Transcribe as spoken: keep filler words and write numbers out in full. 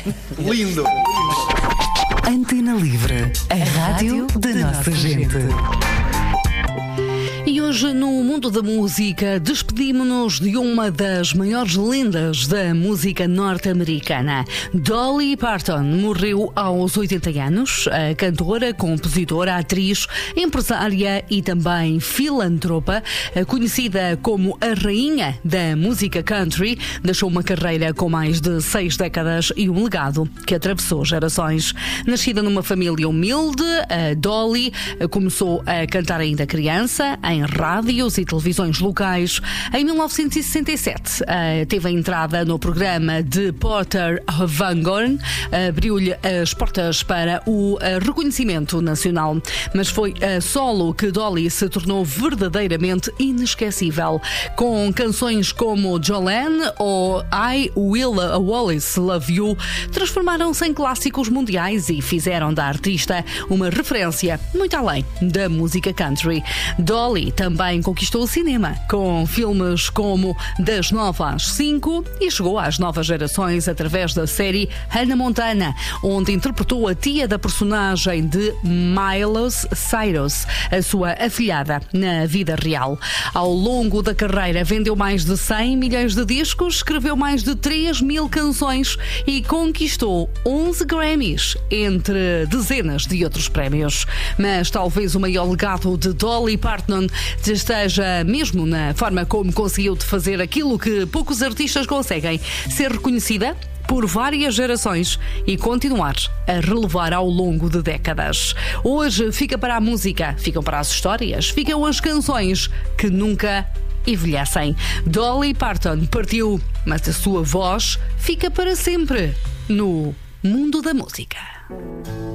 Lindo. Antena Livre, a rádio da nossa gente. E hoje, no mundo da música, despedimos-nos de uma das maiores lendas da música norte-americana. Dolly Parton morreu aos oitenta anos. A cantora, compositora, atriz, empresária e também filantropa, conhecida como a rainha da música country, deixou uma carreira com mais de seis décadas e um legado que atravessou gerações. Nascida numa família humilde, a Dolly começou a cantar ainda criança, em rádios e televisões locais. Em mil novecentos e sessenta e sete, uh, teve a entrada no programa de Porter Vaughan, abriu-lhe as portas para o uh, reconhecimento nacional. Mas foi a solo que Dolly se tornou verdadeiramente inesquecível, com canções como Jolene ou I Will Always Love You, transformaram-se em clássicos mundiais e fizeram da artista uma referência muito além da música country. Dolly também conquistou o cinema, com filmes como Das nove às cinco, e chegou às novas gerações através da série Hannah Montana, onde interpretou a tia da personagem de Miley Cyrus, a sua afilhada na vida real. Ao longo da carreira vendeu mais de cem milhões de discos, escreveu mais de três mil canções e conquistou onze Grammys, entre dezenas de outros prémios. Mas talvez o maior legado de Dolly Parton esteja mesmo na forma como conseguiu de fazer aquilo que poucos artistas conseguem: ser reconhecida por várias gerações e continuar a relevar ao longo de décadas. Hoje fica para a música, ficam para as histórias, ficam as canções que nunca envelhecem. Dolly Parton partiu, mas a sua voz fica para sempre no mundo da música.